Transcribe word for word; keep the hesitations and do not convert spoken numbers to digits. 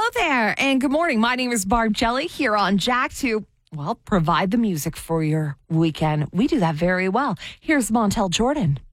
there, and good morning. My name is Barb Jelly here on Jack to, well, provide the music for your weekend. We do that very well. Here's Montel Jordan.